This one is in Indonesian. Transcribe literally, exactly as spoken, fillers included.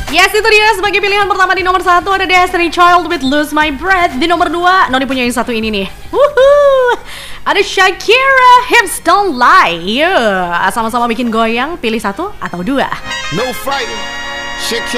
Yes, itu dia sebagai pilihan pertama. Di nomor satu ada Destiny Child with Lose My Breath. Di nomor dua, Noni punya yang satu ini nih. Woohoo! Ada Shakira, Hips Don't Lie. Yeah. Sama-sama bikin goyang, pilih satu atau dua. No fighting. Shakira.